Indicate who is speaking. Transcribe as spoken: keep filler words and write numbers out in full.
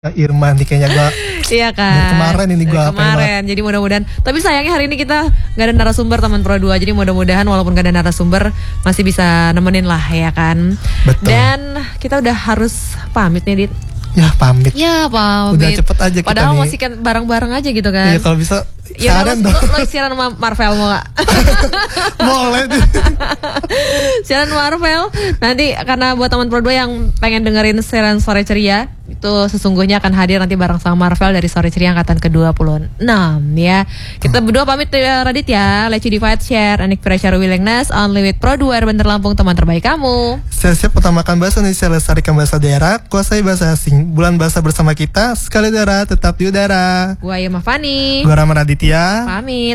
Speaker 1: Irman nih kayaknya gua.
Speaker 2: Iya kan.
Speaker 1: Dari kemarin ini gua
Speaker 2: kemarin. Jadi mudah-mudahan. Tapi sayangnya hari ini kita nggak ada narasumber teman Pro dua. Jadi mudah-mudahan walaupun gak ada narasumber masih bisa nemenin lah ya kan.
Speaker 1: Betul.
Speaker 2: Dan kita udah harus pamit nih Dit.
Speaker 1: Ya pamit.
Speaker 2: Ya pamit.
Speaker 1: Udah cepet aja kita
Speaker 2: Padahal
Speaker 1: nih.
Speaker 2: masih kan bareng-bareng aja gitu kan.
Speaker 1: Iya kalau bisa.
Speaker 2: Ya lo,
Speaker 1: dong.
Speaker 2: lo, lo siaran sama Marvel mau gak?
Speaker 1: Boleh.
Speaker 2: Siaran Marvel. Nanti karena buat teman Pro dua yang pengen dengerin siaran Sore Ceria, itu sesungguhnya akan hadir nanti bareng sama Marvel dari Sore Ceria angkatan ke dua puluh enam ya. Kita berdua pamit ya Radit ya. Let's you divide, share, and pressure willingness. Only with Pro dua Bandar Lampung, teman terbaik kamu.
Speaker 1: Siap-siap utamakan bahasa Indonesia, lestarikan bahasa daerah, kuasai bahasa asing. Bulan bahasa bersama kita, sekali udara tetap di udara.
Speaker 2: Gua Yama Fani.
Speaker 1: Gua Rama Raditya.
Speaker 2: Pamit.